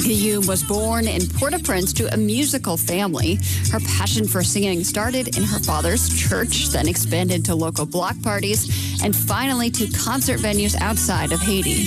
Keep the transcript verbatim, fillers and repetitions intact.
Piyum was born in Port-au-Prince to a musical family. Her passion for singing started in her father's church, then expanded to local block parties, and finally to concert venues outside of Haiti.